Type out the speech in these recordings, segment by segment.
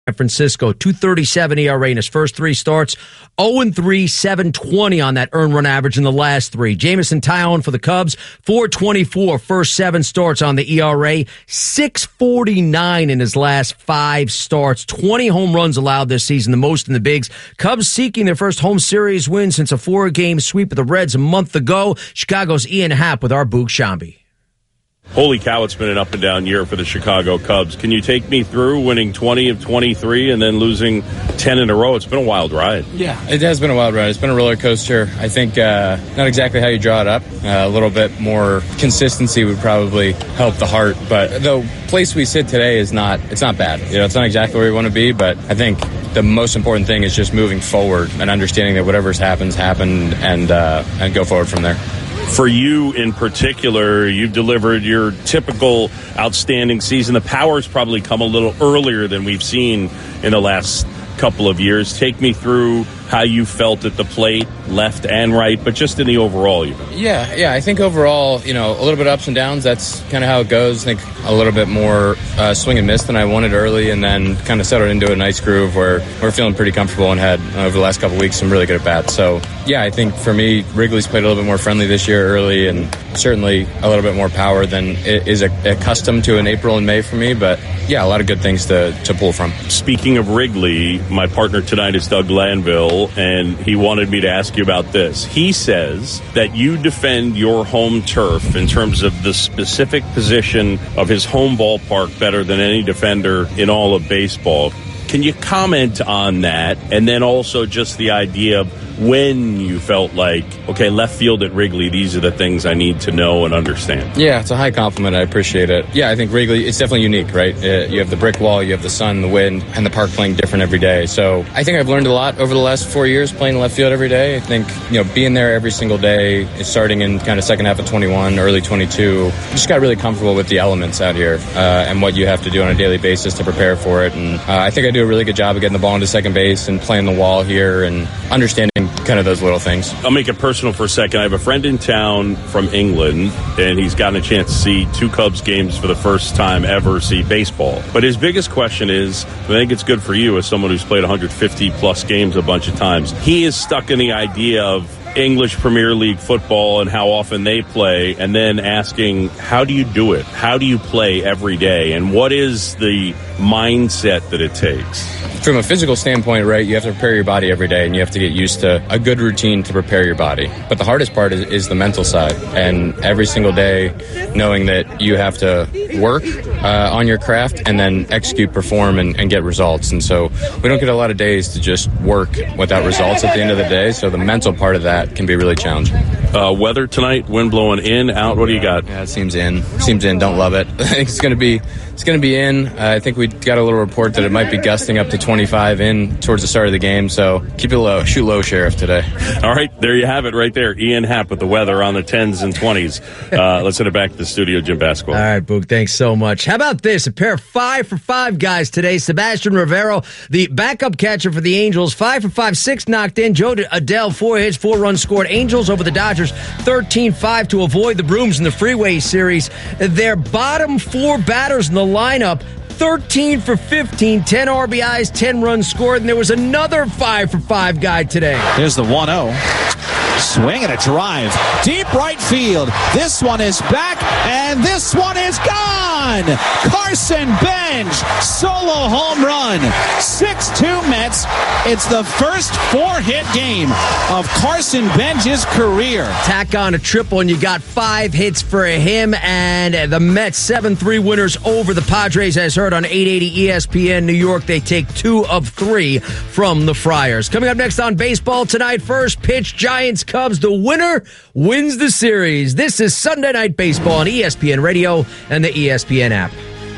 Francisco, 2.37 ERA in his first 3 starts, 0-3, 7.20 on that earned run average in the last 3. Jameson Taillon for the Cubs, 4.24 first 7 starts on the ERA, 6.49 in his last 5 starts, 20 home runs allowed this season, the most in the bigs. Cubs seeking their first home series win since a 4-game sweep of the Reds a month ago. Chicago's Ian Happ with our Boog Shambi. Holy cow, it's been an up-and-down year for the Chicago Cubs. Can you take me through winning 20 of 23 and then losing 10 in a row? It's been a wild ride. Yeah, it has been a wild ride. It's been a roller coaster. I think not exactly how you draw it up. A little bit more consistency would probably help the heart. But the place we sit today it's not bad. It's not exactly where we want to be, but I think the most important thing is just moving forward and understanding that whatever's happened, and go forward from there. For you in particular, you've delivered your typical outstanding season. The power's probably come a little earlier than we've seen in the last couple of years. Take me through how you felt at the plate, left and right, but just in the overall. Yeah. I think overall, a little bit of ups and downs. That's kind of how it goes. I think a little bit more swing and miss than I wanted early, and then kind of settled into a nice groove where we're feeling pretty comfortable and had, over the last couple of weeks, some really good at-bats. So, yeah, I think for me, Wrigley's played a little bit more friendly this year early, and certainly a little bit more power than it is accustomed to in April and May for me. But, yeah, a lot of good things to pull from. Speaking of Wrigley, my partner tonight is Doug Glanville, and he wanted me to ask you about this. He says that you defend your home turf in terms of the specific position of his home ballpark better than any defender in all of baseball. Can you comment on that? And then also just the idea of when you felt like, okay, left field at Wrigley, these are the things I need to know and understand. Yeah, it's a high compliment. I appreciate it. Yeah, I think Wrigley, it's definitely unique, right? You have the brick wall, you have the sun, the wind, and the park playing different every day. So I think I've learned a lot over the last 4 years playing left field every day. I think, being there every single day, starting in kind of second half of 21, early 22, just got really comfortable with the elements out here and what you have to do on a daily basis to prepare for it. And I think I do a really good job of getting the ball into second base and playing the wall here and understanding kind of those little things. I'll make it personal for a second. I have a friend in town from England, and he's gotten a chance to see 2 Cubs games for the first time ever, see baseball. But his biggest question is, I think it's good for you as someone who's played 150-plus games a bunch of times. He is stuck in the idea of English Premier League football and how often they play, and then asking, how do you do it? How do you play every day? And what is the mindset that it takes? From a physical standpoint, right, you have to prepare your body every day, and you have to get used to a good routine to prepare your body. But the hardest part is the mental side, and every single day knowing that you have to work on your craft and then execute, perform, and get results. And so we don't get a lot of days to just work without results at the end of the day, so the mental part of that can be really challenging. Weather tonight, wind blowing in, out, what do you got? Yeah, it seems in. Don't love it. I think it's going to be in. I think we got a little report that it might be gusting up to 25 in towards the start of the game, so keep it low. Shoot low, Sheriff, today. All right, there you have it right there. Ian Happ with the weather on the 10s and 20s. Let's send it back to the studio, Jim Basco. All right, Boog, thanks so much. How about this? A pair of 5-for-5 guys today. Sebastian Rivero, the backup catcher for the Angels, 5 for 5, 6 knocked in. Joe Adele, 4 hits, 4 runs scored. Angels over the Dodgers, 13-5 to avoid the Brooms in the Freeway Series. Their bottom 4 batters in the lineup, 13 for 15, 10 RBIs, 10 runs scored, and there was another 5-for-5 guy today. There's the 1-0. Swing and a drive. Deep right field. This one is back, and this one is gone! Carson Bench, solo home run. 6-2 Mets. It's the first 4-hit game of Carson Bench's career. Tack on a triple, and you got 5 hits for him, and the Mets 7-3 winners over the Padres, as heard on 880 ESPN New York. They take 2 of 3 from the Friars. Coming up next on baseball tonight, first pitch, Giants Cubs. The winner wins the series. This is Sunday Night Baseball on ESPN Radio and the ESPN app.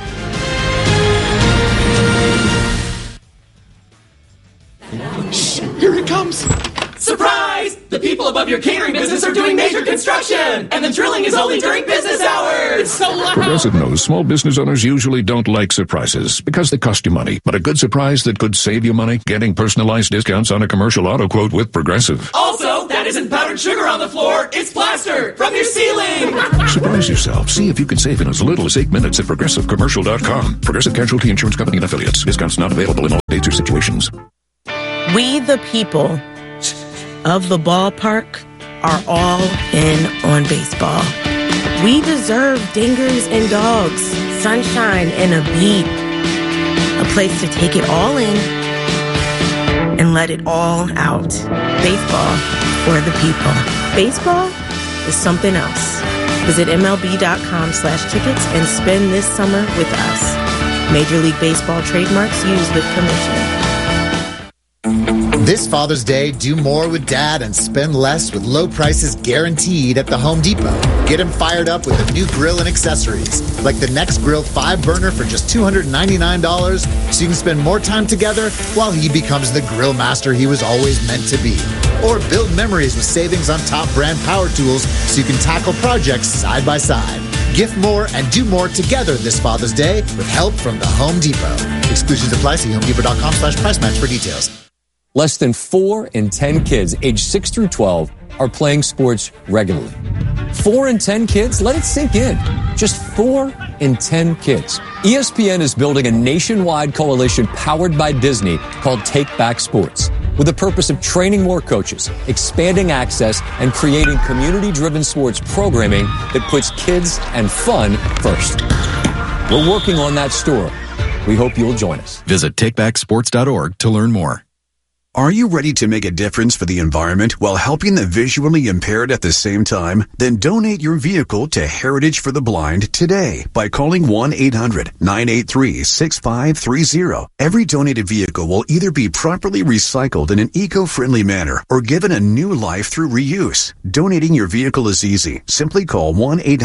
Shh, here it comes. Surprise! The people above your catering business are doing major construction, and the drilling is only during business hours. It's so loud. Progressive knows small business owners usually don't like surprises because they cost you money. But a good surprise that could save you money? Getting personalized discounts on a commercial auto quote with Progressive. Also, that isn't powdered sugar on the floor. It's plaster from your ceiling. Surprise yourself. See if you can save in as little as 8 minutes at ProgressiveCommercial.com. Progressive Casualty Insurance Company and Affiliates. Discounts not available in all future situations. We, the people of the ballpark, are all in on baseball. We deserve dingers and dogs, sunshine and a beat, a place to take it all in and let it all out. Baseball for the people. Baseball is something else. Visit MLB.com/tickets and spend this summer with us. Major League Baseball trademarks used with permission. This Father's Day, do more with Dad and spend less with low prices guaranteed at the Home Depot. Get him fired up with a new grill and accessories, like the Next Grill 5-burner for just $299, so you can spend more time together while he becomes the grill master he was always meant to be. Or build memories with savings on top brand power tools so you can tackle projects side by side. Gift more and do more together this Father's Day with help from the Home Depot. Exclusions apply. See HomeDepot.com/price match for details. Less than 4 in 10 kids aged 6 through 12 are playing sports regularly. 4 in 10 kids? Let it sink in. Just 4 in 10 kids. ESPN is building a nationwide coalition powered by Disney called Take Back Sports, with the purpose of training more coaches, expanding access, and creating community-driven sports programming that puts kids and fun first. We're working on that story. We hope you'll join us. Visit takebacksports.org to learn more. Are you ready to make a difference for the environment while helping the visually impaired at the same time? Then donate your vehicle to Heritage for the Blind today by calling 1-800-983-6530. Every donated vehicle will either be properly recycled in an eco-friendly manner or given a new life through reuse. Donating your vehicle is easy. Simply call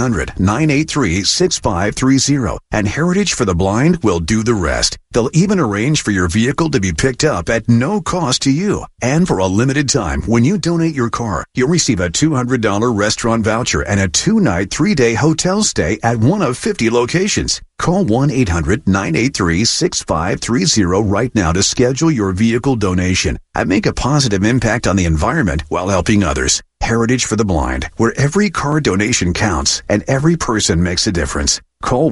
1-800-983-6530 and Heritage for the Blind will do the rest. They'll even arrange for your vehicle to be picked up at no cost to you. And for a limited time, when you donate your car, you'll receive a $200 restaurant voucher and a 2-night, 3-day hotel stay at one of 50 locations. Call 1-800-983-6530 right now to schedule your vehicle donation and make a positive impact on the environment while helping others. Heritage for the Blind, where every car donation counts and every person makes a difference. Call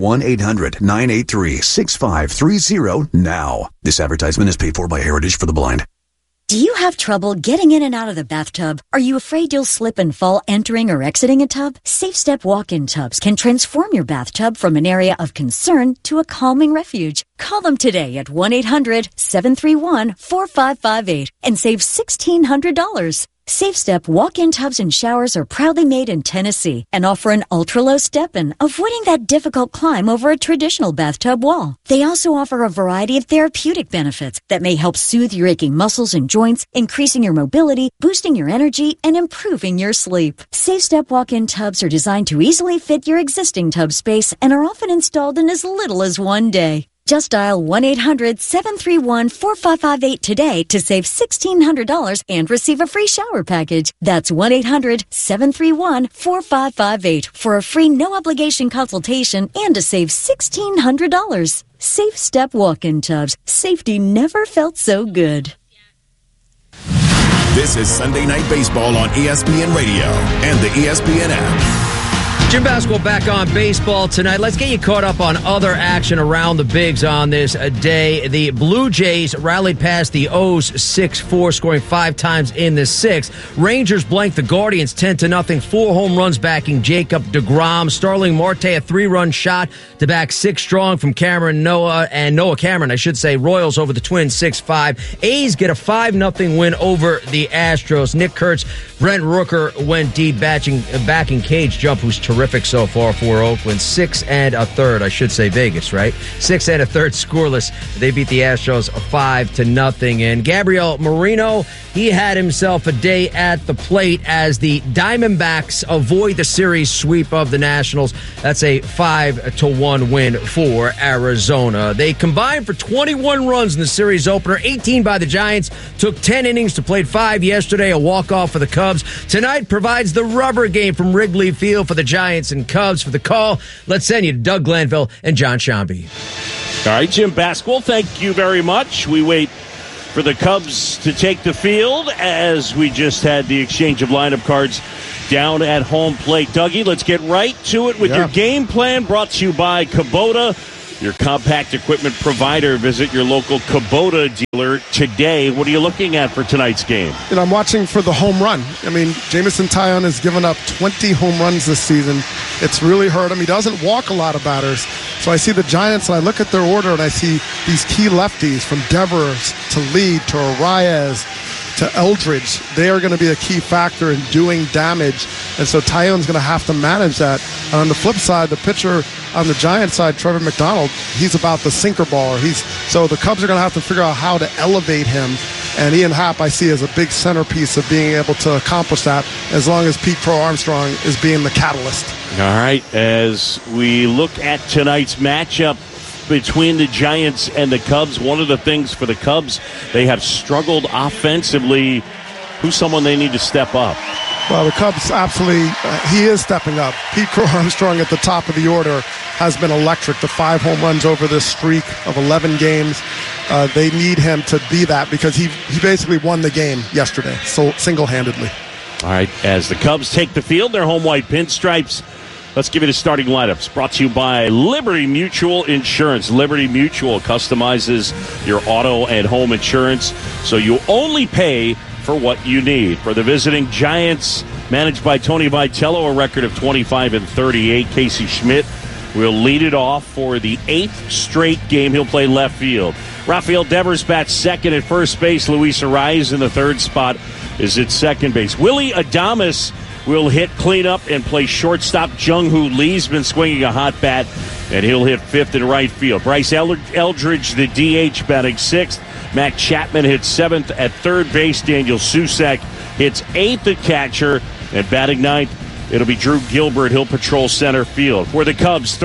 1-800-983-6530 now. This advertisement is paid for by Heritage for the Blind. Do you have trouble getting in and out of the bathtub? Are you afraid you'll slip and fall entering or exiting a tub? SafeStep walk-in tubs can transform your bathtub from an area of concern to a calming refuge. Call them today at 1-800-731-4558 and save $1,600. SafeStep walk-in tubs and showers are proudly made in Tennessee and offer an ultra-low step-in, avoiding that difficult climb over a traditional bathtub wall. They also offer a variety of therapeutic benefits that may help soothe your aching muscles and joints, increasing your mobility, boosting your energy, and improving your sleep. SafeStep walk-in tubs are designed to easily fit your existing tub space and are often installed in as little as 1 day. Just dial 1-800-731-4558 today to save $1,600 and receive a free shower package. That's 1-800-731-4558 for a free no-obligation consultation and to save $1,600. SafeStep walk-in tubs. Safety never felt so good. This is Sunday Night Baseball on ESPN Radio and the ESPN app. Jim Basketball back on baseball tonight. Let's get you caught up on other action around the bigs on this day. The Blue Jays rallied past the O's 6-4, scoring 5 times in the sixth. Rangers blanked the Guardians 10-0. 4 home runs backing Jacob deGrom. Starling Marte, a 3-run shot to back 6 strong from Noah Cameron, I should say. Royals over the Twins 6-5. A's get a 5-0 win over the Astros. Nick Kurtz, Brent Rooker went deep, backing Cage Jump, who's terrific so far for Oakland. 6 1/3, I should say Vegas, right? 6 1/3 scoreless. They beat the Astros 5-0. And Gabriel Moreno, he had himself a day at the plate as the Diamondbacks avoid the series sweep of the Nationals. That's a 5-1 win for Arizona. They combined for 21 runs in the series opener, 18 by the Giants. Took 10 innings to play 5 yesterday, a walk-off for the Cubs. Tonight provides the rubber game from Wrigley Field for the Giants and Cubs. For the call, let's send you to Doug Glanville and John Shambi. All right, Jim Basketball, thank you very much. We wait for the Cubs to take the field as we just had the exchange of lineup cards down at home plate. Dougie, let's get right to it with your game plan, brought to you by Kubota. your compact equipment provider. Visit your local Kubota dealer today. What are you looking at for tonight's game? And I'm watching for the home run. I mean, Jameson Taillon has given up 20 home runs this season. It's really hurt him. He doesn't walk a lot of batters. So I see the Giants, and I look at their order, and I see these key lefties from Devers to Lee to Arraez to Eldridge. They are going to be a key factor in doing damage. And so Taillon's going to have to manage that. And on the flip side, the pitcher on the Giants side, Trevor McDonald, he's about the sinker baller. So the Cubs are going to have to figure out how to elevate him. And Ian Happ, I see as a big centerpiece of being able to accomplish that, as long as Pete Crow Armstrong is being the catalyst. All right, as we look at tonight's matchup between the Giants and the Cubs, one of the things for the Cubs, they have struggled offensively. Who's someone they need to step up? Well, the Cubs absolutely, he is stepping up. Pete Crow Armstrong at the top of the order has been electric. The 5 home runs over this streak of 11 games. They need him to be that because he basically won the game yesterday, so single-handedly. All right, as the Cubs take the field, their home white pinstripes. Let's give you the starting lineups. Brought to you by Liberty Mutual Insurance. Liberty Mutual customizes your auto and home insurance, so you only pay for what you need. For the visiting Giants, managed by Tony Vitello, a record of 25-38. Casey Schmidt will lead it off for the 8th straight game. He'll play left field. Rafael Devers bats second at first base. Luis Arraez in the third spot is at second base. Willy Adames will hit cleanup and play shortstop. Jung-Hoo Lee's been swinging a hot bat, and he'll hit fifth in right field. Bryce Eldridge, the DH, batting sixth. Matt Chapman hits seventh at third base. Daniel Susac hits eighth at catcher, and batting ninth, it'll be Drew Gilbert. He'll patrol center field. For the Cubs,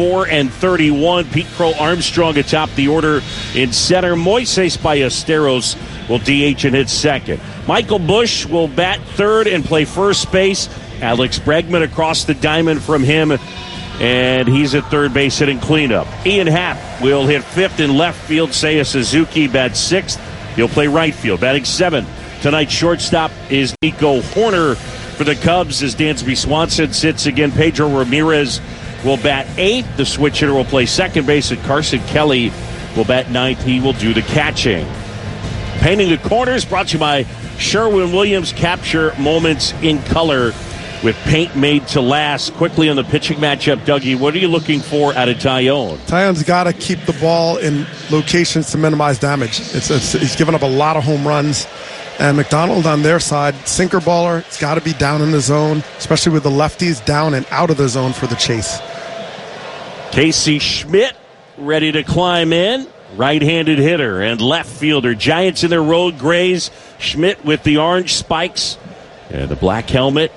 34-31. Pete Crow Armstrong atop the order in center. Moises Ballesteros will DH and hit second. Michael Busch will bat third and play first base. Alex Bregman across the diamond from him, and he's at third base hitting cleanup. Ian Happ will hit fifth in left field. Seiya Suzuki bats sixth. He'll play right field. Batting seventh, tonight's shortstop is Nico Horner. For the Cubs, as Dansby Swanson sits again, Pedro Ramirez will bat eighth. The switch hitter will play second base, and Carson Kelly will bat ninth. He will do the catching. Painting the corners, brought to you by Sherwin-Williams. Capture moments in color with paint made to last. Quickly on the pitching matchup, Dougie, what are you looking for out of Taillon? Taillon's got to keep the ball in locations to minimize damage. He's given up a lot of home runs. And McDonald on their side, sinker baller, it's got to be down in the zone, especially with the lefties down and out of the zone for the chase. Casey Schmidt ready to climb in. Right-handed hitter and left fielder. Giants in their road grays. Schmidt with the orange spikes and the black helmet.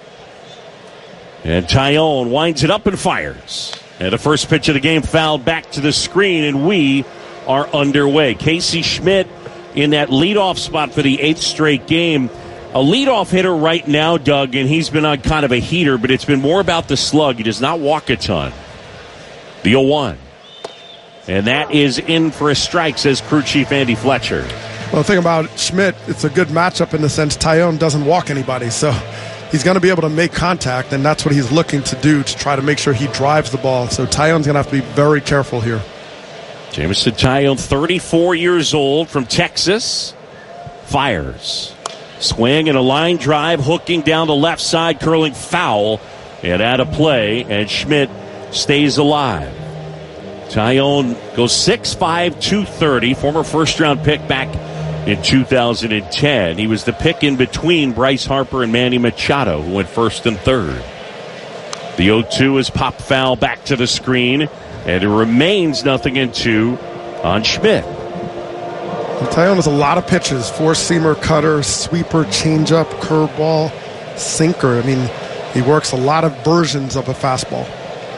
And Taillon winds it up and fires. And the first pitch of the game fouled back to the screen, and we are underway. Casey Schmidt in that leadoff spot for the 8th straight game. A leadoff hitter right now, Doug, and he's been on kind of a heater, but it's been more about the slug. He does not walk a ton. The 0-1. And that is in for a strike, says crew chief Andy Fletcher. Well, the thing about Schmidt, it's a good matchup in the sense Taillon doesn't walk anybody, so he's going to be able to make contact, and that's what he's looking to do to try to make sure he drives the ball. So Taillon's going to have to be very careful here. Jameson Taillon, 34 years old, from Texas, fires. Swing and a line drive, hooking down the left side, curling foul, and out of play, and Schmidt stays alive. Taillon goes 6'5", 230, former first-round pick back in 2010. He was the pick in between Bryce Harper and Manny Machado, who went first and third. The 0-2 is pop foul back to the screen, and it remains 0-2 on Schmidt. Taillon has a lot of pitches: four-seamer, cutter, sweeper, changeup, curveball, sinker. I mean, he works a lot of versions of a fastball.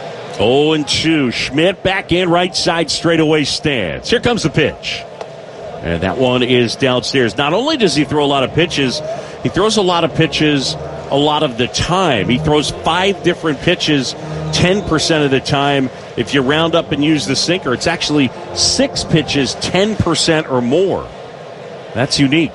0-2. Schmidt back in, right side straightaway stance. Here comes the pitch. And that one is downstairs. Not only does he throw a lot of pitches, he throws a lot of pitches a lot of the time. He throws 5 different pitches 10% of the time. If you round up and use the sinker, it's actually 6 pitches 10% or more. That's unique.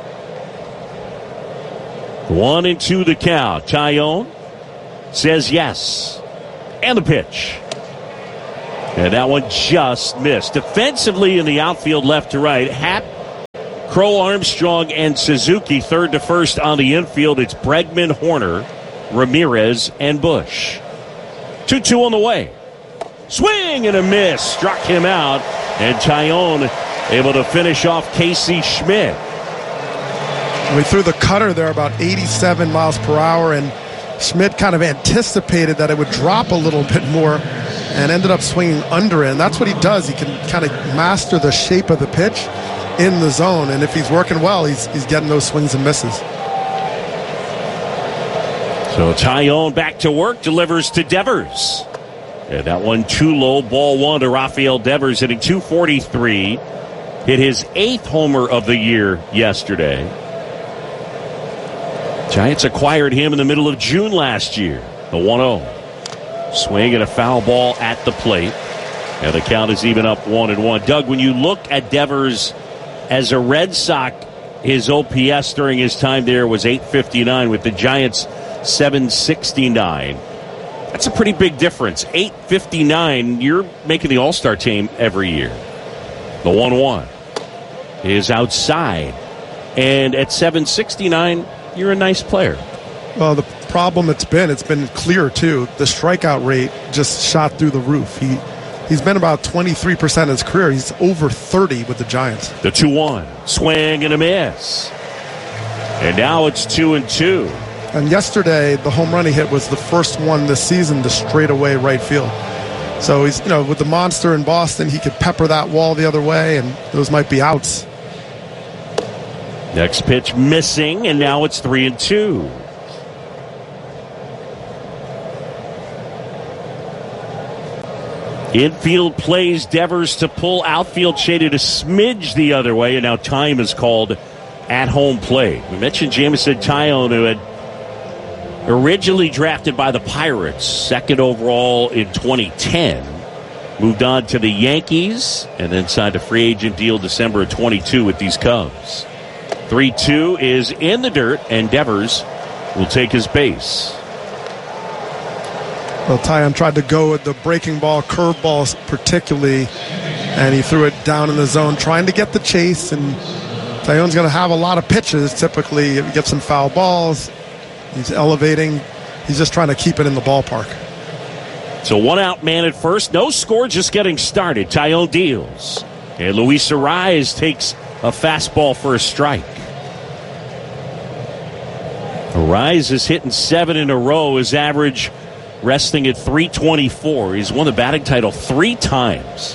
1-2 the count. Taillon says yes. And the pitch. And that one just missed. Defensively in the outfield, left to right, Happ, Crow, Armstrong, and Suzuki. Third to first on the infield. It's Bregman, Horner, Ramirez, and Bush. 2-2 on the way. Swing and a miss. Struck him out. And Taillon able to finish off Casey Schmidt. We threw the cutter there about 87 miles per hour, and Schmidt kind of anticipated that it would drop a little bit more and ended up swinging under it. And that's what he does. He can kind of master the shape of the pitch in the zone. And if he's working well, he's getting those swings and misses. So Taillon back to work, delivers to Devers. And that one too low, ball one to Rafael Devers, hitting .243. Hit his 8th homer of the year yesterday. Giants acquired him in the middle of June last year. The 1-0. Swing and a foul ball at the plate. And the count is even up 1-1. Doug, when you look at Devers as a Red Sox, his OPS during his time there was .859 with the Giants .769. That's a pretty big difference. .859, you're making the All-Star team every year. The 1-1 is outside. And at .769, you're a nice player. Well, the problem it's been clear, too. The strikeout rate just shot through the roof. He's been about 23% of his career. He's over 30 with the Giants. The 2-1. Swing and a miss. And now it's 2-2. And yesterday, the home run he hit was the first one this season to straightaway right field. So he's, with the monster in Boston, he could pepper that wall the other way, and those might be outs. Next pitch missing, and now it's 3-2. Infield plays Devers to pull, outfield shaded a smidge the other way, and now time is called at home play. We mentioned Jameson Taillon, who had originally drafted by the Pirates, 2nd overall in 2010. Moved on to the Yankees, and then signed a free agent deal December of 22 with these Cubs. 3-2 is in the dirt, and Devers will take his base. Well, Taillon tried to go with the breaking ball, curve balls particularly, and he threw it down in the zone, trying to get the chase. And Taillon's going to have a lot of pitches. Typically, he gets some foul balls. He's elevating. He's just trying to keep it in the ballpark. So 1 out, man at first. No score, just getting started. Taillon deals. And Luis Arraez takes a fastball for a strike. Arraez is hitting 7 in a row. His average resting at .324. He's won the batting title 3 times.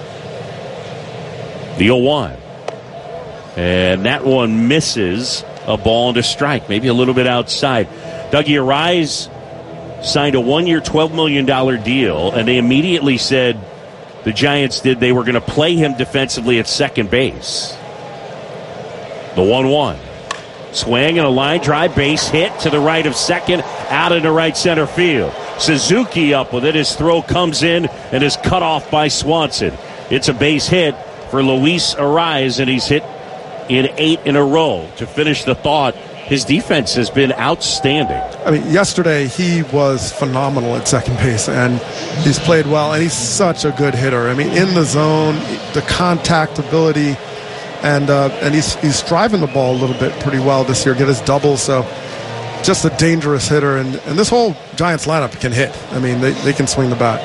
The 0-1. And that one misses. A ball and a strike. Maybe a little bit outside. Dougie Arraez signed a 1-year, $12 million deal, and they immediately said the Giants did. They were going to play him defensively at second base. The 1-1. Swing and a line drive, base hit to the right of second, out into right center field. Suzuki up with it. His throw comes in and is cut off by Swanson. It's a base hit for Luis Arraez, and he's hit in 8 in a row. To finish the thought, his defense has been outstanding. I mean, yesterday he was phenomenal at second base, and he's played well, and he's such a good hitter. I mean, in the zone, the contact ability, and he's driving the ball a little bit pretty well this year, get his double, so just a dangerous hitter. And this whole Giants lineup can hit. I mean, they can swing the bat.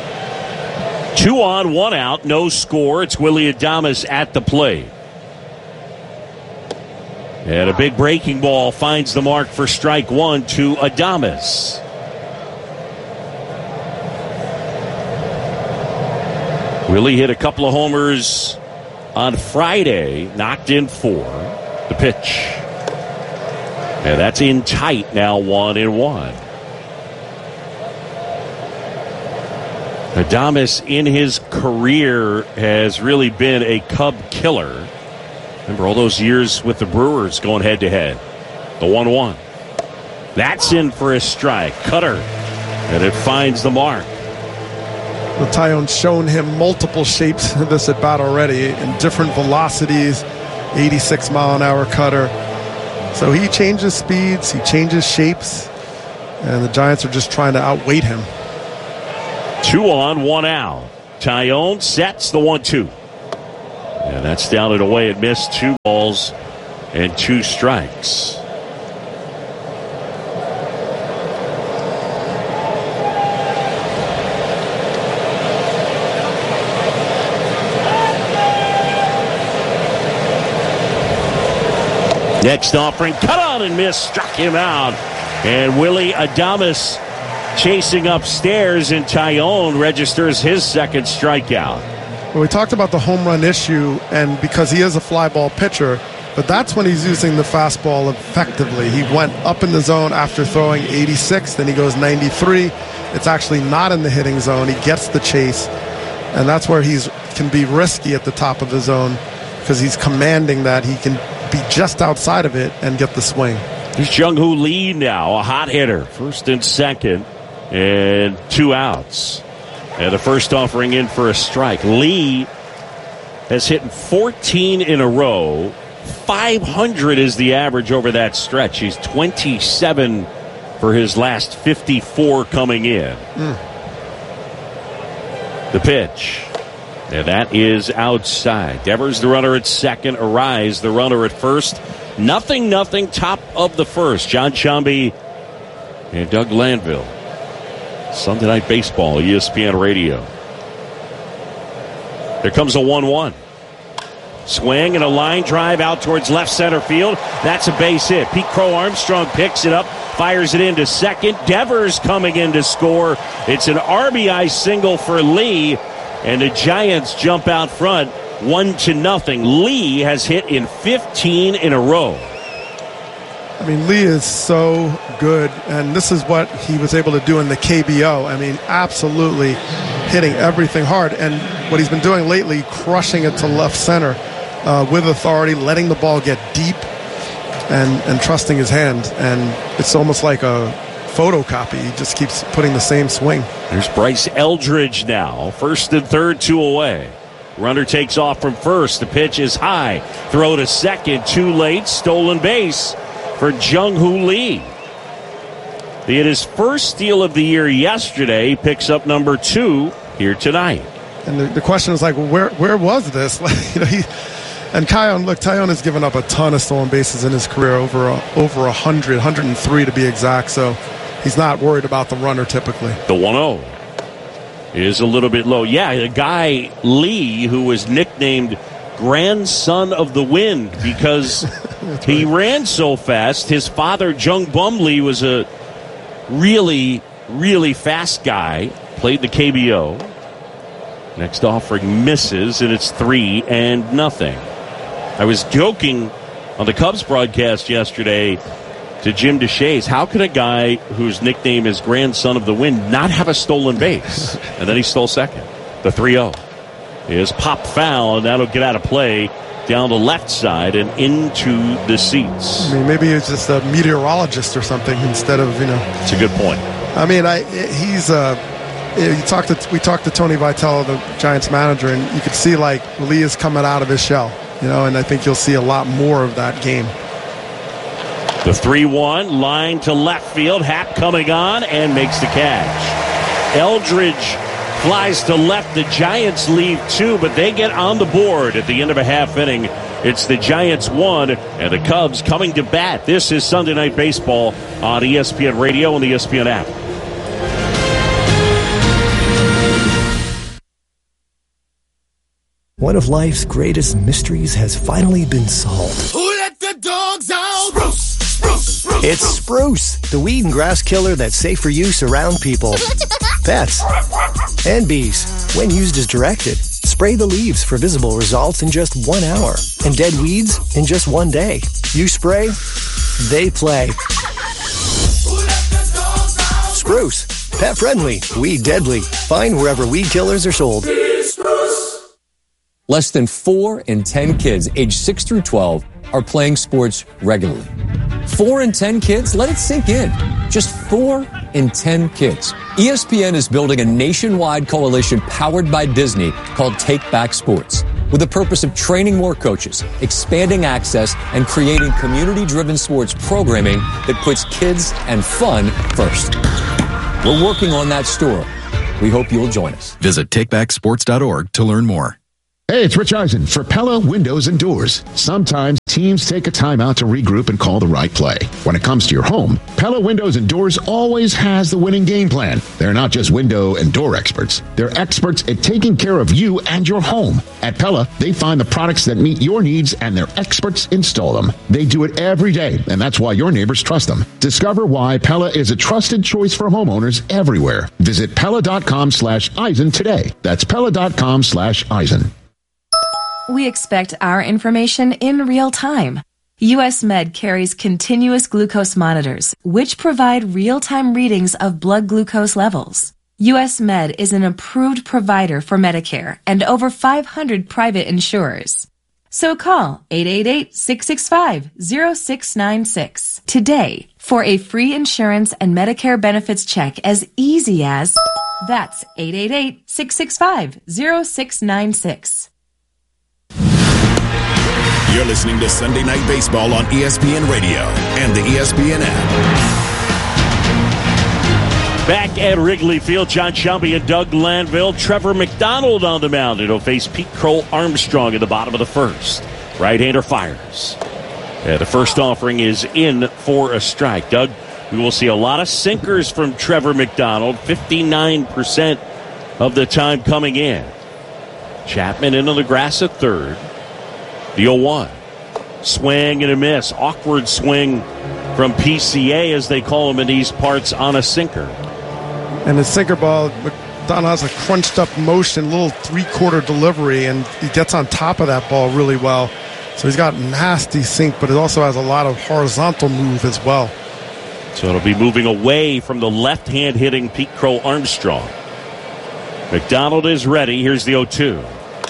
2 on, 1 out, no score. It's Willy Adames at the plate. And a big breaking ball finds the mark for strike 1 to Adames. Willie hit a couple of homers on Friday, knocked in 4. The pitch. And that's in tight now, 1-1. Adames in his career has really been a Cub killer. Remember all those years with the Brewers going head-to-head. The 1-1. That's in for a strike. Cutter. And it finds the mark. Well, Taillon's shown him multiple shapes of this at bat already in different velocities. 86-mile-an-hour cutter. So he changes speeds. He changes shapes. And the Giants are just trying to outweight him. 2 on, 1 out. Tyone sets the 1-2. And that's down and away. It missed 2 balls and 2 strikes. Next offering, cut on and miss, struck him out. And Willie Adames chasing upstairs, and Tyone registers his second strikeout. Well, we talked about the home run issue, and because he is a fly ball pitcher, but that's when he's using the fastball effectively. He went up in the zone after throwing 86, then he goes 93. It's actually not in the hitting zone. He gets the chase, and that's where he can be risky at the top of the zone because he's commanding that he can be just outside of it and get the swing. Here's Jung-Hoo Lee now, a hot hitter. First and second, and 2 outs. And the first offering in for a strike. Lee has hit 14 in a row. 500 is the average over that stretch. He's 27 for his last 54 coming in. The pitch. And that is outside. Devers the runner at second. Arise the runner at first. Nothing, top of the first. John Sciambi and Doug Landville. Sunday Night Baseball, ESPN Radio. There comes a 1-1. Swing and a line drive out towards left center field. That's a base hit. Pete Crow Armstrong picks it up, fires it into second. Devers coming in to score. It's an RBI single for Lee, and the Giants jump out front 1-0. Lee has hit in 15 in a row. I mean, Lee is so good, and this is what he was able to do in the KBO. I mean, absolutely hitting everything hard. And what he's been doing lately, crushing it to left center with authority, letting the ball get deep, and trusting his hand. And it's almost like a photocopy. He just keeps putting the same swing. There's Bryce Eldridge now. First and third, 2 away. Runner takes off from first. The pitch is high. Throw to second. Too late. Stolen base for Jung-Hoo Lee. He had his first steal of the year yesterday. He picks up number 2 here tonight. And the question is like, well, where was this? And Tyone has given up a ton of stolen bases in his career, over 100, 103 to be exact. So he's not worried about the runner typically. The 1-0 is a little bit low. Yeah, the guy Lee, who was nicknamed Grandson of the Wind because he ran so fast. His father, Jung Bum Lee, was a really, really fast guy. Played the KBO. Next offering misses, and it's 3-0. I was joking on the Cubs broadcast yesterday to Jim Deshaies, how could a guy whose nickname is Grandson of the Wind not have a stolen base? And then he stole second. The 3-0 is pop foul, and that'll get out of play down the left side and into the seats. I mean, maybe he's just a meteorologist or something instead of, It's a good point. I mean, we talked to Tony Vitello, the Giants manager, and you could see like Lee is coming out of his shell, and I think you'll see a lot more of that game. The 3-1 line to left field. Happ coming on and makes the catch. Eldridge flies to left. The Giants leave 2, but they get on the board at the end of a half inning. It's the Giants 1 and the Cubs coming to bat. This is Sunday Night Baseball on ESPN Radio and the ESPN app. One of life's greatest mysteries has finally been solved. Who let the dogs out? Spruce, spruce, spruce. It's Spruce, the weed and grass killer that's safe for use around people, pets, and bees. When used as directed, spray the leaves for visible results in just 1 hour and dead weeds in just 1 day. You spray, they play. Spruce, pet friendly, weed deadly. Find wherever weed killers are sold. Less than 4 in 10 kids aged 6 through 12 are playing sports regularly. 4 in 10 kids? Let it sink in. Just 4 in 10 kids. ESPN is building a nationwide coalition powered by Disney called Take Back Sports, with the purpose of training more coaches, expanding access, and creating community-driven sports programming that puts kids and fun first. We're working on that story. We hope you'll join us. Visit takebacksports.org to learn more. Hey, it's Rich Eisen for Pella Windows and Doors. Sometimes teams take a timeout to regroup and call the right play. When it comes to your home, Pella Windows and Doors always has the winning game plan. They're not just window and door experts. They're experts at taking care of you and your home. At Pella, they find the products that meet your needs and their experts install them. They do it every day, and that's why your neighbors trust them. Discover why Pella is a trusted choice for homeowners everywhere. Visit Pella.com/Eisen today. That's Pella.com/Eisen. We expect our information in real time. US Med carries continuous glucose monitors, which provide real-time readings of blood glucose levels. US Med is an approved provider for Medicare and over 500 private insurers. So call 888-665-0696 today for a free insurance and Medicare benefits check as easy as that's 888-665-0696. You're listening to Sunday Night Baseball on ESPN Radio and the ESPN app. Back at Wrigley Field, John Shelby and Doug Glanville. Trevor McDonald on the mound. It'll face Pete Crow Armstrong in the bottom of the first. Right-hander fires. The first offering is in for a strike. Doug, we will see a lot of sinkers from Trevor McDonald. 59% of the time coming in. Chapman into the grass at third. The 0-1. Swing and a miss. Awkward swing from PCA, as they call him in these parts, on a sinker. And the sinker ball, McDonald has a crunched up motion, little three-quarter delivery, and he gets on top of that ball really well. So he's got nasty sink, but it also has a lot of horizontal move as well. So it'll be moving away from the left-hand hitting Pete Crow Armstrong. McDonald is ready. Here's the 0-2.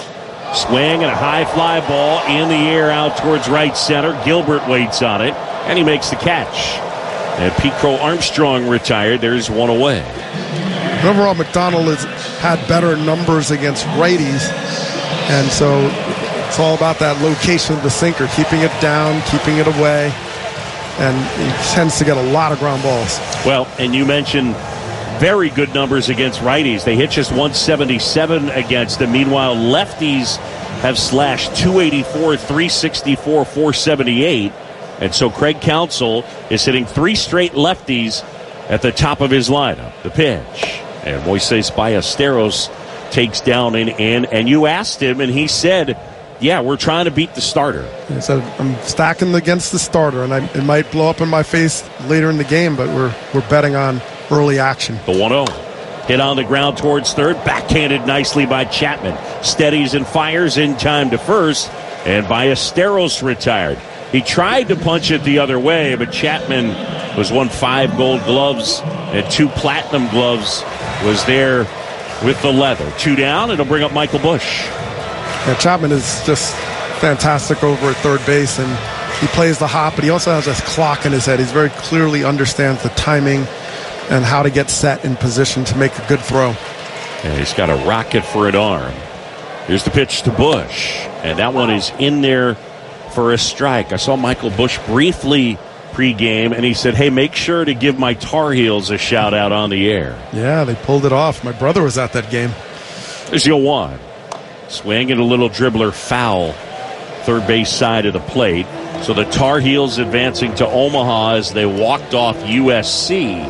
Swing and a high fly ball in the air out towards right center. Gilbert waits on it, and he makes the catch. And Pete Crow Armstrong retired. There's one away. Overall, McDonald has had better numbers against righties, and so it's all about that location of the sinker, keeping it down, keeping it away, and he tends to get a lot of ground balls. Well, and you mentioned very good numbers against righties. They hit just 177 against them. Meanwhile, lefties have slashed 284, 364, 478. And so Craig Counsell is hitting three straight lefties at the top of his lineup. The pitch. And Moises Ballesteros takes down and in. And you asked him, and he said, yeah, we're trying to beat the starter. He said, I'm stacking against the starter, and it might blow up in my face later in the game, but we're betting on early action. The 1-0. Hit on the ground towards third. Backhanded nicely by Chapman. Steadies and fires in time to first. And Ballesteros retired. He tried to punch it the other way, but Chapman was won 5 gold gloves and 2 platinum gloves. Was there with the leather. 2 down. It'll bring up Michael Busch. Yeah, Chapman is just fantastic over at third base, and he plays the hop, but he also has this clock in his head. He's very clearly understands the timing and how to get set in position to make a good throw. And he's got a rocket for an arm. Here's the pitch to Busch, and that one is in there for a strike. I saw Michael Busch briefly pregame, and he said, hey, make sure to give my Tar Heels a shout out on the air. Yeah, they pulled it off. My brother was at that game. There's the 0-1. Swing and a little dribbler foul, third base side of the plate. So the Tar Heels advancing to Omaha as they walked off USC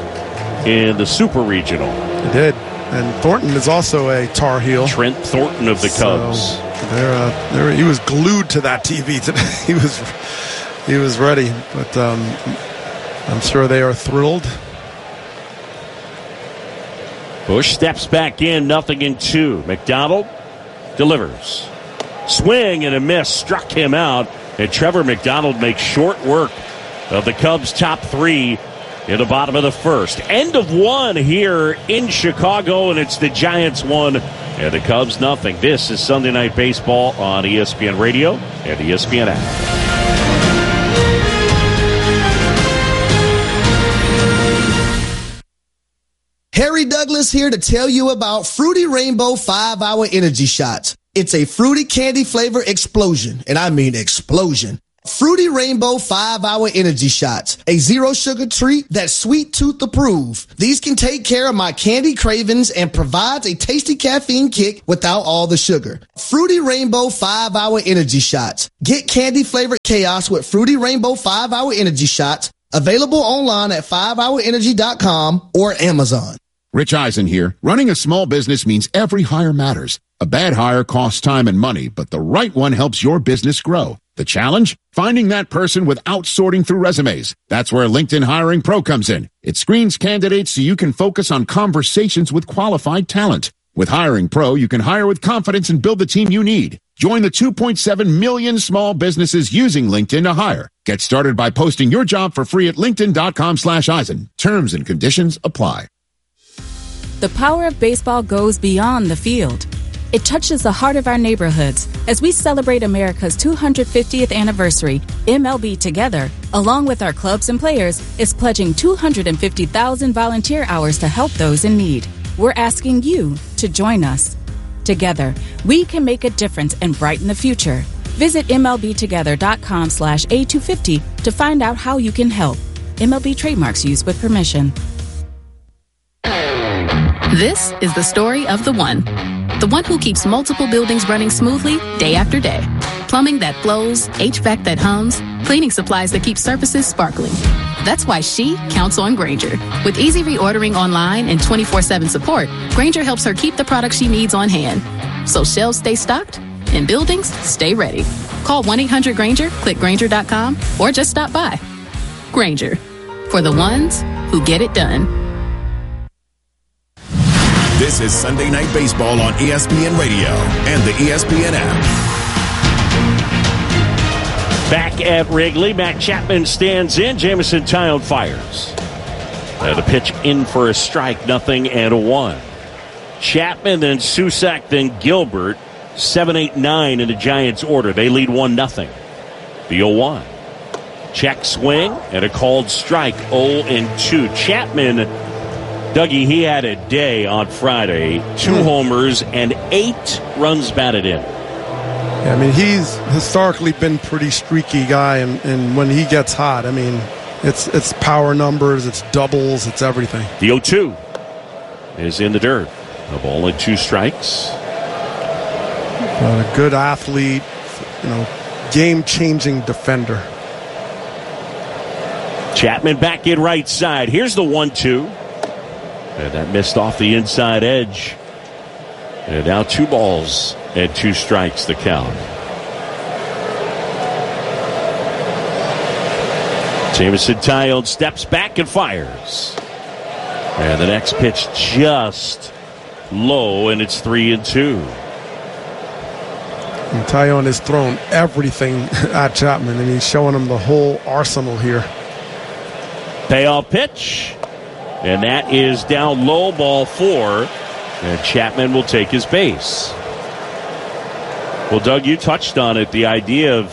in the Super Regional. They did. And Thornton is also a Tar Heel. Trent Thornton of the Cubs. He was glued to that TV today. He was ready, but I'm sure they are thrilled. Busch steps back in, 0-2. McDonald delivers. Swing and a miss, struck him out, and Trevor McDonald makes short work of the Cubs' top 3 in the bottom of the first. End of 1 here in Chicago, and it's the Giants 1 and the Cubs 0. This is Sunday Night Baseball on ESPN Radio and the ESPN app. Harry Douglas here to tell you about Fruity Rainbow 5-Hour Energy Shots. It's a fruity candy flavor explosion, and I mean explosion. Fruity Rainbow 5-Hour Energy Shots, a zero-sugar treat that's sweet tooth approved. These can take care of my candy cravings and provides a tasty caffeine kick without all the sugar. Fruity Rainbow 5-Hour Energy Shots. Get candy-flavored chaos with Fruity Rainbow 5-Hour Energy Shots. Available online at 5hourenergy.com or Amazon. Rich Eisen here. Running a small business means every hire matters. A bad hire costs time and money, but the right one helps your business grow. The challenge? Finding that person without sorting through resumes. That's where LinkedIn Hiring Pro comes in. It screens candidates so you can focus on conversations with qualified talent. With Hiring Pro, you can hire with confidence and build the team you need. Join the 2.7 million small businesses using LinkedIn to hire. Get started by posting your job for free at linkedin.com/Eisen. Terms and conditions apply. The power of baseball goes beyond the field. It touches the heart of our neighborhoods. As we celebrate America's 250th anniversary, MLB Together, along with our clubs and players, is pledging 250,000 volunteer hours to help those in need. We're asking you to join us. Together, we can make a difference and brighten the future. Visit MLBtogether.com/A250 to find out how you can help. MLB trademarks used with permission. This is the story of the one. The one who keeps multiple buildings running smoothly day after day. Plumbing that flows, HVAC that hums, cleaning supplies that keep surfaces sparkling. That's why she counts on Grainger. With easy reordering online and 24/7 support, Grainger helps her keep the products she needs on hand. So shelves stay stocked and buildings stay ready. Call 1-800-GRAINGER, click Grainger.com, or just stop by. Grainger, for the ones who get it done. This is Sunday Night Baseball on ESPN Radio and the ESPN app. Back at Wrigley, Matt Chapman stands in. Jameson Taillon fires. The pitch in for a strike, 0-1. Chapman, then Susac, then Gilbert. 7, 8, 9 in the Giants' order. They lead 1-0. The 0-1. Check swing and a called strike. 0-2. Chapman, Dougie, he had a day on Friday. 2 homers and 8 runs batted in. Yeah, I mean, he's historically been pretty streaky guy, and when he gets hot, I mean, it's power numbers, it's doubles, it's everything. The 0-2 is in the dirt. A ball and 2 strikes. A good athlete, game-changing defender. Chapman back in right side. Here's the 1-2. And that missed off the inside edge. And now 2 balls and 2 strikes, the count. Jameson Taillon steps back and fires. And the next pitch just low, and it's 3-2. And Taillon has thrown everything at Chapman, and he's showing him the whole arsenal here. Payoff pitch. And that is down low, ball 4. And Chapman will take his base. Well, Doug, you touched on it, the idea of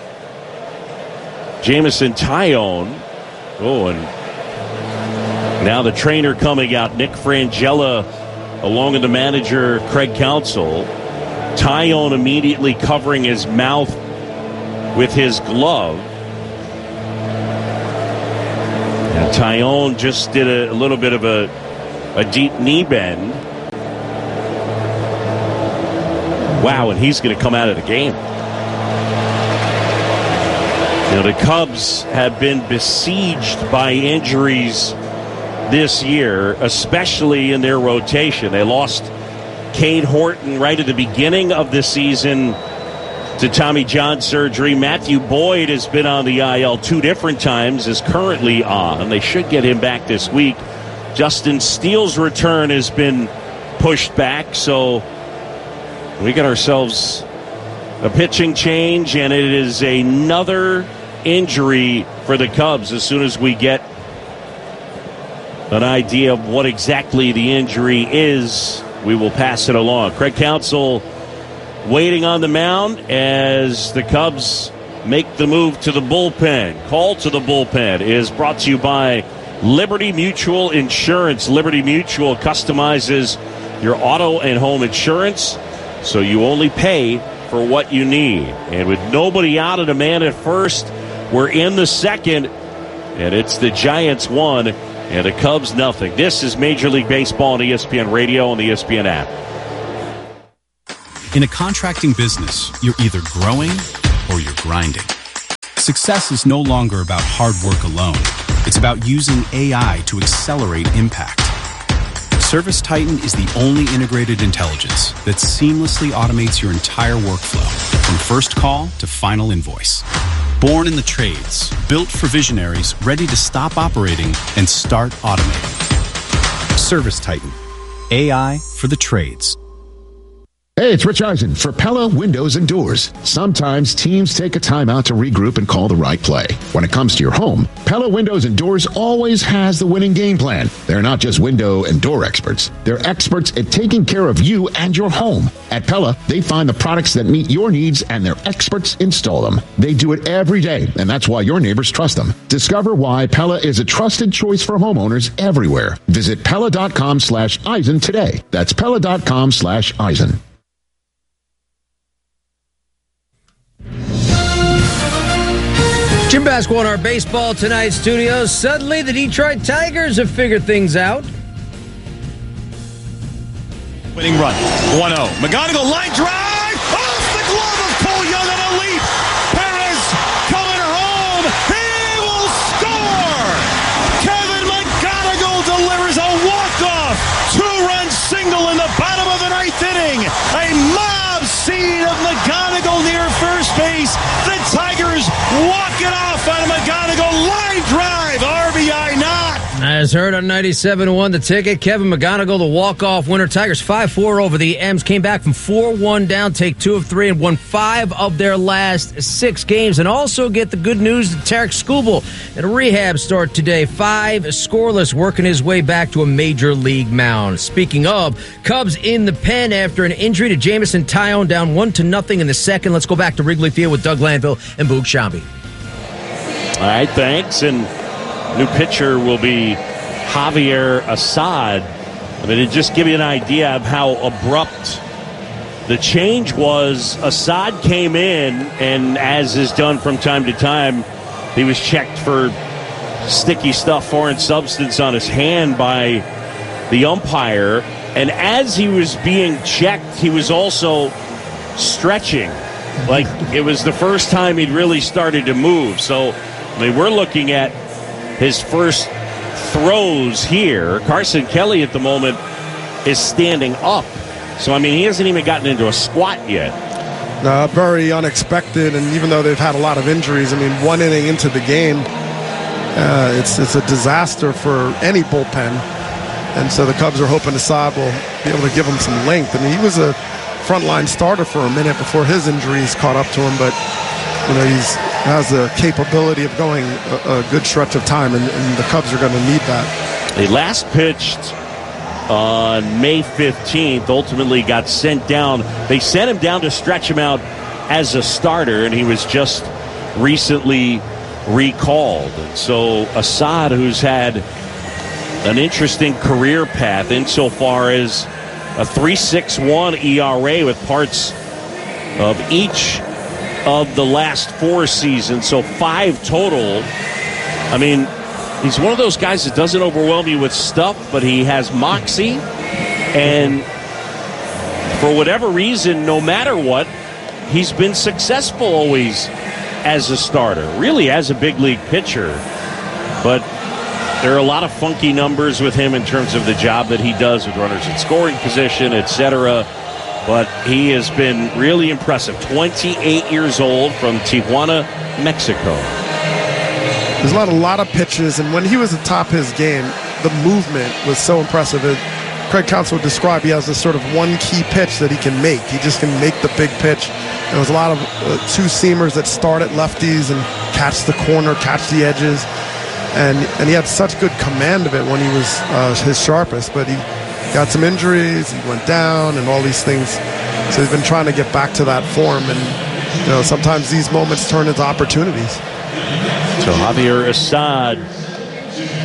Jameson Taillon. Oh, and now the trainer coming out, Nick Frangella, along with the manager, Craig Counsell. Taillon immediately covering his mouth with his glove. And Taillon just did a little bit of a deep knee bend. Wow, and he's going to come out of the game. The Cubs have been besieged by injuries this year, especially in their rotation. They lost Cade Horton right at the beginning of the season to Tommy John surgery. Matthew Boyd has been on the IL 2 different times, is currently on. They should get him back this week. Justin Steele's return has been pushed back, so we got ourselves a pitching change, and it is another injury for the Cubs. As soon as we get an idea of what exactly the injury is, we will pass it along. Craig Counsell waiting on the mound as the Cubs make the move to the bullpen. Call to the bullpen is brought to you by Liberty Mutual Insurance. Liberty Mutual customizes your auto and home insurance, so you only pay for what you need. And with nobody out and a man at first, we're in the second, and it's the Giants 1 and the Cubs nothing. This is Major League Baseball on ESPN Radio and the ESPN app. In a contracting business, you're either growing or you're grinding. Success is no longer about hard work alone. It's about using AI to accelerate impact. ServiceTitan is the only integrated intelligence that seamlessly automates your entire workflow, from first call to final invoice. Born in the trades, built for visionaries ready to stop operating and start automating. ServiceTitan, AI for the trades. Hey, it's Rich Eisen for Pella Windows and Doors. Sometimes teams take a time out to regroup and call the right play. When it comes to your home, Pella Windows and Doors always has the winning game plan. They're not just window and door experts. They're experts at taking care of you and your home. At Pella, they find the products that meet your needs and their experts install them. They do it every day, and that's why your neighbors trust them. Discover why Pella is a trusted choice for homeowners everywhere. Visit Pella.com/Eisen today. That's Pella.com/Eisen. Jim Basco in our Baseball Tonight studios. Suddenly, the Detroit Tigers have figured things out. Winning run, 1-0. McGonigal line drive, off the glove of Cole Young on a leap. Perez coming home, he will score! Kevin McGonigal delivers a walk-off, two-run single in the bottom of the ninth inning. A mob scene of McGonigal near first base. The Tigers walk it off on a McGonigal line drive, RBI not. As heard on 97.1 The Ticket, Kevin McGonigal, the walk-off winner. Tigers 5-4 over the M's, came back from 4-1 down, take 2 of 3, and won 5 of their last 6 games. And also get the good news that Tarek Skubal in a rehab start today, 5 scoreless, working his way back to a major league mound. Speaking of, Cubs in the pen after an injury to Jameson Taillon, down 1-0 in the second. Let's go back to Wrigley Field with Doug Glanville and Boog Shambi. All right, thanks. And new pitcher will be Javier Assad. I mean, to just give you an idea of how abrupt the change was, Assad came in, and as is done from time to time, he was checked for sticky stuff, foreign substance on his hand by the umpire. And as he was being checked, he was also stretching. Like it was the first time he'd really started to move. So, I mean, we're looking at his first throws here. Carson Kelly at the moment is standing up. So, I mean, he hasn't even gotten into a squat yet. Very unexpected, and even though they've had a lot of injuries, I mean, 1 inning into the game, it's a disaster for any bullpen. And so the Cubs are hoping Assad will be able to give him some length. I mean, he was a frontline starter for a minute before his injuries caught up to him, but you know, he has the capability of going a good stretch of time, and the Cubs are going to need that. He last pitched on May 15th, ultimately got sent down. They sent him down to stretch him out as a starter, and he was just recently recalled. So Assad, who's had an interesting career path insofar as a 3.61 ERA with parts of each of the last 4 seasons, so 5 total. I mean, he's one of those guys that doesn't overwhelm you with stuff, but he has moxie, and for whatever reason, no matter what, he's been successful always as a starter, really as a big league pitcher. But there are a lot of funky numbers with him in terms of the job that he does with runners in scoring position, etc. But he has been really impressive. 28 years old from Tijuana, Mexico. There's not a lot of pitches, and when he was atop his game, the movement was so impressive. Craig Counsell described he has this sort of one key pitch that he can make. He just can make the big pitch. There was a lot of two-seamers that start at lefties and catch the corner, catch the edges. And he had such good command of it when he was his sharpest, but he got some injuries, he went down, and all these things. So he's been trying to get back to that form, and you know, sometimes these moments turn into opportunities. So Javier Assad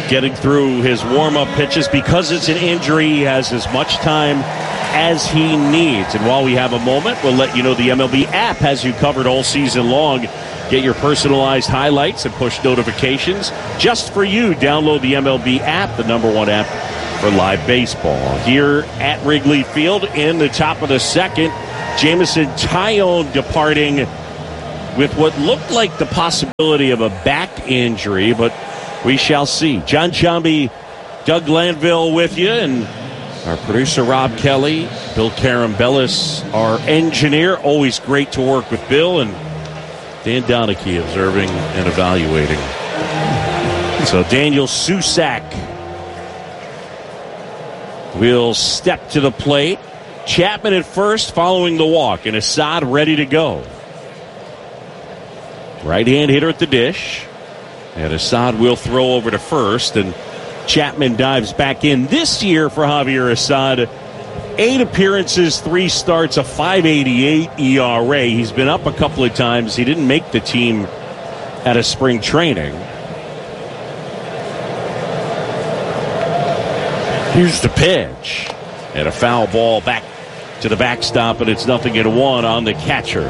getting through his warm-up pitches. Because it's an injury, he has as much time as he needs. And while we have a moment, we'll let you know the MLB app has you covered all season long. Get your personalized highlights and push notifications just for you. Download the MLB app, the #1 app for live baseball. Here at Wrigley Field in the top of the second, Jameson Taillon departing with what looked like the possibility of a back injury, but we shall see. John Chambi, Doug Landville with you, and our producer Rob Kelly, Bill Carambellis, our engineer. Always great to work with Bill, and Dan Donachie observing and evaluating. So Daniel Susac will step to the plate. Chapman at first following the walk, and Assad ready to go. Right-hand hitter at the dish. And Assad will throw over to first, and Chapman dives back in this year for Javier Assad. 8 appearances, 3 starts, a 5.88 ERA. He's been up a couple of times. He didn't make the team at a spring training. Here's the pitch. And a foul ball back to the backstop, and it's 0-1 on the catcher.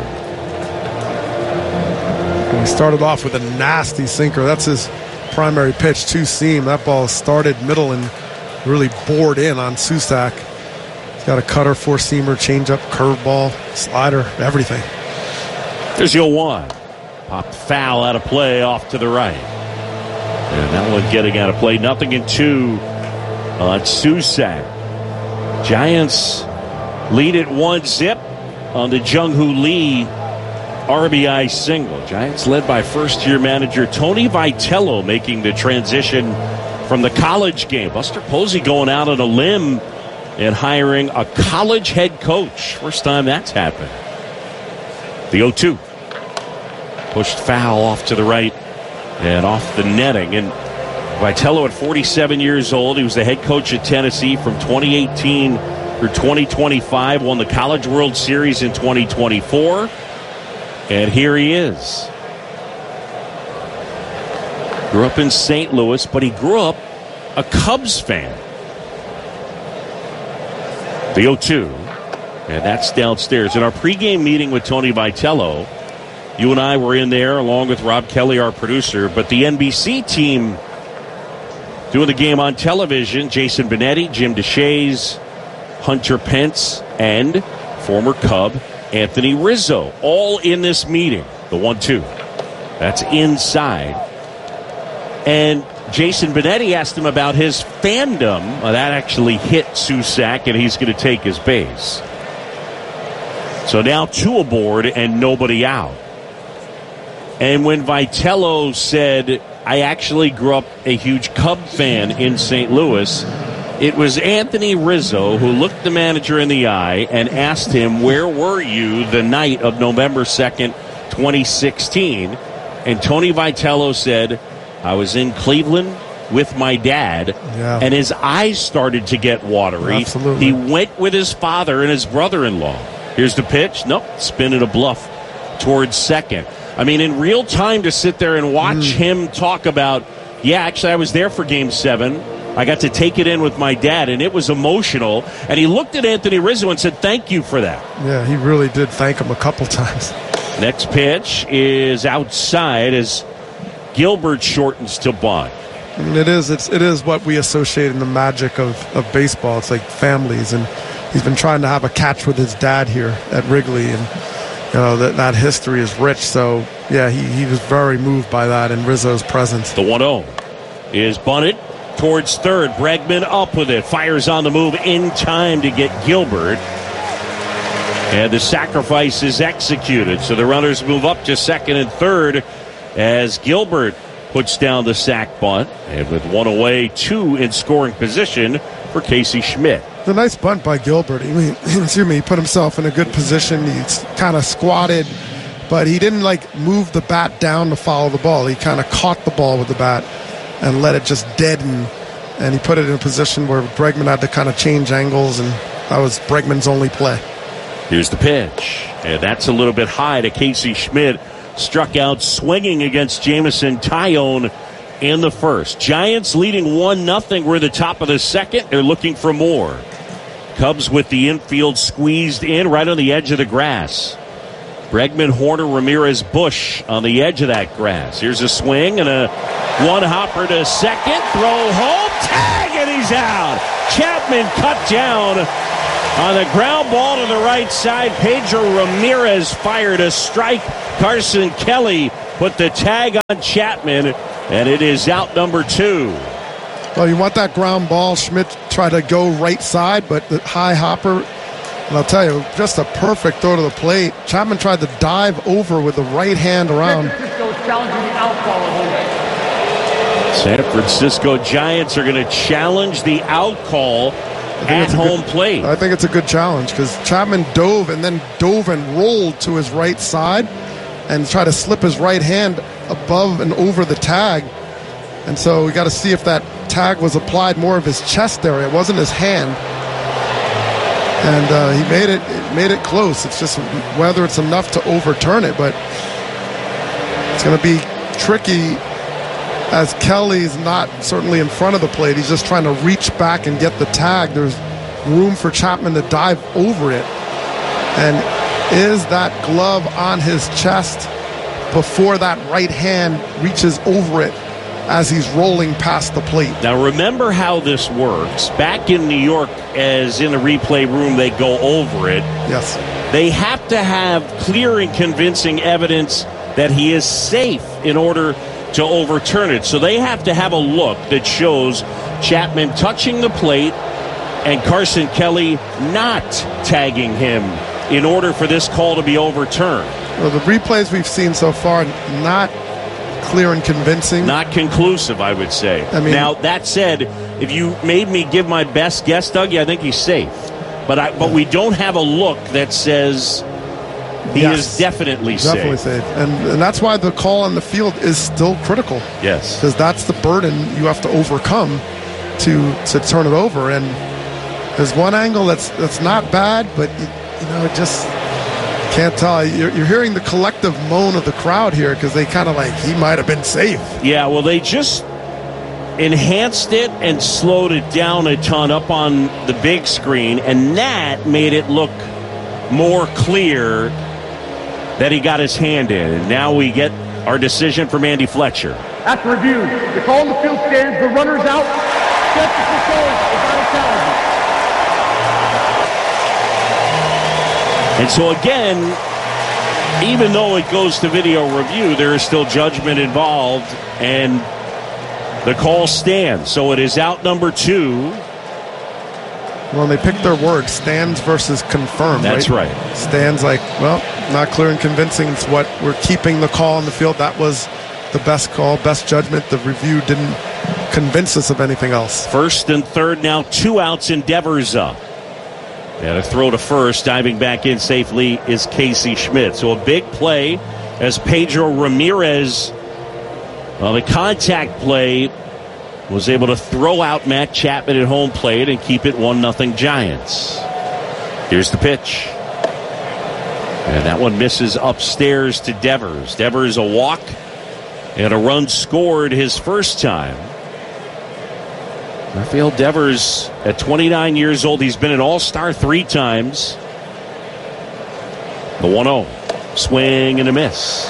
He started off with a nasty sinker. That's his primary pitch, 2-seam. That ball started middle and really bored in on Susac. He's got a cutter, 4-seamer, changeup, curveball, slider, everything. There's the 0-1. Popped foul out of play off to the right. And that one getting out of play. 0-2 on Susac. Giants lead it 1-0 on the Jung-Hoo Lee RBI single. Giants led by first-year manager Tony Vitello making the transition from the college game. Buster Posey going out on a limb and hiring a college head coach. First time that's happened. The 0-2. Pushed foul off to the right and off the netting. And Vitello at 47 years old. He was the head coach at Tennessee from 2018 through 2025. Won the College World Series in 2024. And here he is. Grew up in St. Louis, but he grew up a Cubs fan. The 0-2. And that's downstairs. In our pregame meeting with Tony Vitello, you and I were in there along with Rob Kelly, our producer. But the NBC team doing the game on television, Jason Benetti, Jim DeShays, Hunter Pence, and former Cub Anthony Rizzo, all in this meeting. The 1-2. That's inside. And Jason Benetti asked him about his fandom. That actually hit Susac, and he's going to take his base. So now 2 aboard and nobody out. And when Vitello said, I actually grew up a huge Cub fan in St. Louis, it was Anthony Rizzo who looked the manager in the eye and asked him, where were you the night of November 2nd, 2016? And Tony Vitello said, I was in Cleveland with my dad, and his eyes started to get watery. Absolutely. He went with his father and his brother-in-law. Here's the pitch. Nope, spinning a bluff towards second. I mean, in real time to sit there and watch him talk about, actually, I was there for Game 7. I got to take it in with my dad, and it was emotional. And he looked at Anthony Rizzo and said, thank you for that. Yeah, he really did thank him a couple times. Next pitch is outside as Gilbert shortens to bunt. I mean, it is what we associate in the magic of baseball. It's like families, and he's been trying to have a catch with his dad here at Wrigley, and that history is rich. So, yeah, he was very moved by that in Rizzo's presence. The 1-0 is bunted towards third. Bregman up with it. Fires on the move in time to get Gilbert. And the sacrifice is executed. So the runners move up to second and third as Gilbert puts down the sac bunt. And with 1 away, 2 in scoring position for Casey Schmidt. It's a nice bunt by Gilbert. I mean, he put himself in a good position. He's kind of squatted, but he didn't move the bat down to follow the ball. He kind of caught the ball with the bat and let it just deaden. And he put it in a position where Bregman had to kind of change angles, and that was Bregman's only play. Here's the pitch. And that's a little bit high to Casey Schmidt. Struck out swinging against Jameson Taillon in the first. Giants leading 1-0. We're at the top of the second. They're looking for more. Cubs with the infield squeezed in right on the edge of the grass. Bregman, Horner, Ramirez, Bush on the edge of that grass. Here's a swing and a one-hopper to second. Throw home. Tag, and he's out. Chapman cut down on the ground ball to the right side. Pedro Ramirez fired a strike. Carson Kelly put the tag on Chapman, and it is out number 2. Well, you want that ground ball. Schmidt tried to go right side, but the high hopper, and I'll tell you, just a perfect throw to the plate. Chapman tried to dive over with the right hand around. San Francisco Giants are going to challenge the out call at home plate. I think it's a good challenge because Chapman dove and rolled to his right side and tried to slip his right hand above and over the tag. And so we got to see if that tag was applied more of his chest area. It wasn't his hand. And he made it close. It's just whether it's enough to overturn it, but it's going to be tricky as Kelly's not certainly in front of the plate. He's just trying to reach back and get the tag. There's room for Chapman to dive over it. And is that glove on his chest before that right hand reaches over it as he's rolling past the plate? Now remember how this works. Back in New York, as in the replay room, they go over it. Yes. They have to have clear and convincing evidence that he is safe in order to overturn it. So they have to have a look that shows Chapman touching the plate and Carson Kelly not tagging him in order for this call to be overturned. Well, the replays we've seen so far, not clear and convincing. Not conclusive, I would say. Now, that said, if you made me give my best guess, Dougie, I think he's safe. But we don't have a look that says he is definitely safe. Definitely safe. And that's why the call on the field is still critical. Yes. Because that's the burden you have to overcome to turn it over. And there's one angle that's not bad, but it just can't tell. You're hearing the collective moan of the crowd here because they kind of he might have been safe. Yeah, well, they just enhanced it and slowed it down a ton up on the big screen, and that made it look more clear that he got his hand in. And now we get our decision from Andy Fletcher. After review, the call on the field stands. The runner's out. Justice Patel is out of challenge. And so again, even though it goes to video review, there is still judgment involved, and the call stands. So it is out number 2. Well, they picked their words, stands versus confirmed. That's right. Stands not clear and convincing. It's what we're keeping the call on the field. That was the best call, best judgment. The review didn't convince us of anything else. First and third now, 2 outs, and Devers up. And a throw to first, diving back in safely is Casey Schmidt. So a big play as Pedro Ramirez, the contact play, was able to throw out Matt Chapman at home plate and keep it 1-0 Giants. Here's the pitch. And that one misses upstairs to Devers. Devers a walk and a run scored his first time. Rafael Devers at 29 years old. He's been an all-star 3 times. The 1-0. Swing and a miss.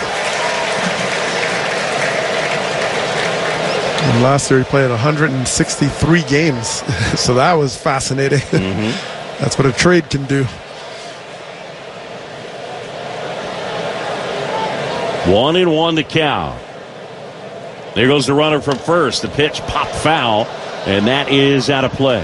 And last year he played 163 games. So that was fascinating. Mm-hmm. That's what a trade can do. 1-1 the count. There goes the runner from first. The pitch popped foul, and that is out of play.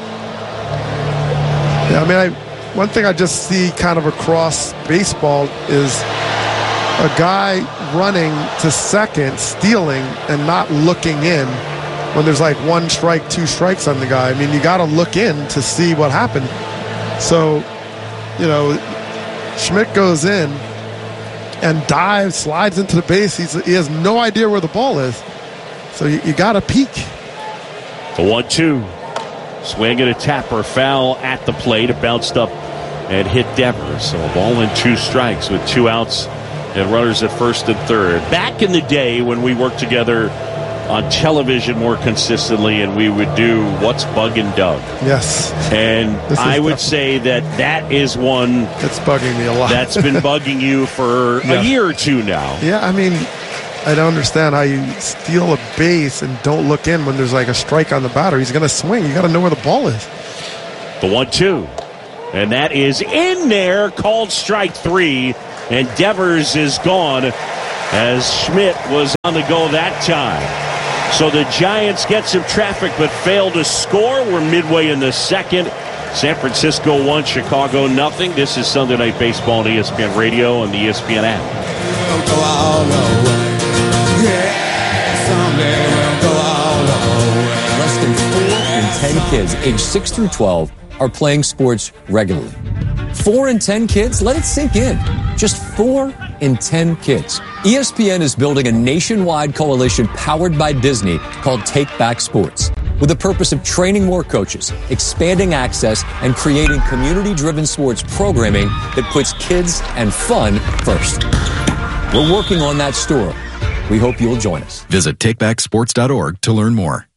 Yeah, one thing I just see kind of across baseball is a guy running to second, stealing, and not looking in when there's 1 strike, 2 strikes on the guy. You got to look in to see what happened. So, Schmidt goes in and dives, slides into the base. He has no idea where the ball is. So you got to peek. The 1-2. Swing and a tapper, foul at the plate. It bounced up and hit Devers. So a ball and 2 strikes with 2 outs and runners at first and third. Back in the day when we worked together on television more consistently, and we would do What's Bugging Doug. Yes. And I would say that is one that's bugging me a lot. That's been bugging you for a year or two now. Yeah, I mean, I don't understand how you steal a base and don't look in when there's like a strike on the batter. He's going to swing. You got to know where the ball is. The 1-2. And that is in there, called strike 3. And Devers is gone as Schmidt was on the go that time. So the Giants get some traffic but fail to score. We're midway in the second. San Francisco 1, Chicago nothing. This is Sunday Night Baseball on ESPN Radio and the ESPN app. We'll go all the way. Yeah, someday we'll go all the way. Less than 4 in 10 kids aged 6 through 12 are playing sports regularly. 4 in 10 kids? Let it sink in. Just 4 in 10 kids. ESPN is building a nationwide coalition powered by Disney called Take Back Sports, with the purpose of training more coaches, expanding access, and creating community-driven sports programming that puts kids and fun first. We're working on that story. We hope you'll join us. Visit takebacksports.org to learn more.